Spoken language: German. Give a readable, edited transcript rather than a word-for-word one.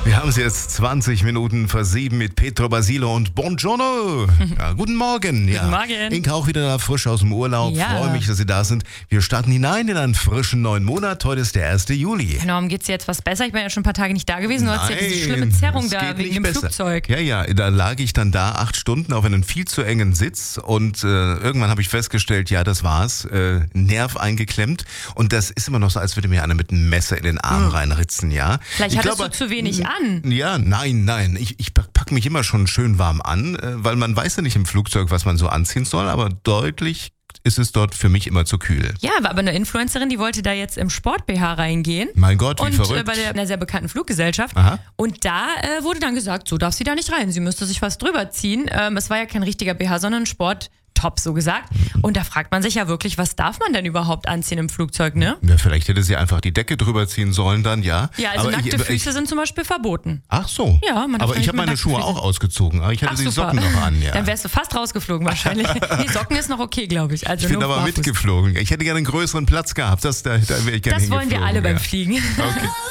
Wir haben es jetzt 20 Minuten vor 7 mit Pietro Basile und Buongiorno. Ja, guten Morgen. Ja. Guten Morgen. Inka auch wieder da frisch aus dem Urlaub. Ja. Freue mich, dass Sie da sind. Wir starten hinein in einen frischen neuen Monat. Heute ist der 1. Juli. Genau, geht's dir jetzt was besser? Ich bin ja schon ein paar Tage nicht da gewesen. Du hast ja diese schlimme es Zerrung da geht wegen nicht dem besser. Flugzeug. Ja, da lag ich dann da 8 Stunden auf einem viel zu engen Sitz und irgendwann habe ich festgestellt, ja, das war's. Nerv eingeklemmt und das ist immer noch so, als würde mir einer mit einem Messer in den Arm reinritzen, ja. Vielleicht hattest du zu wenig an. Ja, nein. Ich pack mich immer schon schön warm an, weil man weiß ja nicht im Flugzeug, was man so anziehen soll, aber deutlich ist es dort für mich immer zu kühl. Ja, war aber eine Influencerin, die wollte da jetzt im Sport-BH reingehen. Mein Gott, wie und verrückt. bei einer sehr bekannten Fluggesellschaft. Aha. Und da wurde dann gesagt, so darf sie da nicht rein. Sie müsste sich was drüber ziehen. Es war ja kein richtiger BH, sondern ein Sporttop, so gesagt. Und da fragt man sich ja wirklich, was darf man denn überhaupt anziehen im Flugzeug, ne? Ja, vielleicht hätte sie einfach die Decke drüber ziehen sollen dann, ja. Ja, also aber nackte Füße sind zum Beispiel verboten. Ach so. Ja, man darf aber nicht ich habe mit meine nackten Schuhe Füßen. auch ausgezogen, aber ich hatte Ach, die super. Socken noch an, ja. Dann wärst du fast rausgeflogen wahrscheinlich. Die Socken ist noch okay, glaube ich. Also Ich bin nur aber barfuß. mitgeflogen. Ich hätte gerne einen größeren Platz gehabt. Da wäre ich gerne Das wollen wir hingeflogen, alle beim ja. Fliegen. Okay.